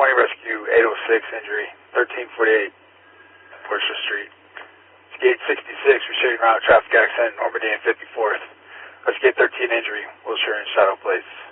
20 rescue 806 injury, 1348 Portia Street. It's gate 66, restraining route traffic accident, Normandy and 54th. That's gate 13 injury, Wilshire and Shadow Place.